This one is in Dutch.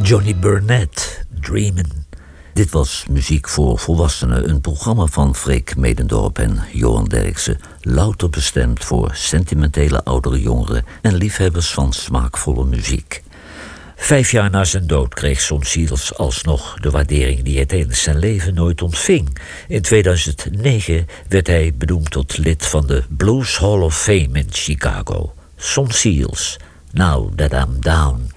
Johnny Burnett, Dreamin'. Dit was Muziek voor Volwassenen, een programma van Freek Medendorp en Johan Derksen. Louter bestemd voor sentimentele oudere jongeren en liefhebbers van smaakvolle muziek. 5 jaar na zijn dood kreeg Son Seals alsnog de waardering die hij tijdens zijn leven nooit ontving. In 2009 werd hij benoemd tot lid van de Blues Hall of Fame in Chicago. Son Seals, Now That I'm Down.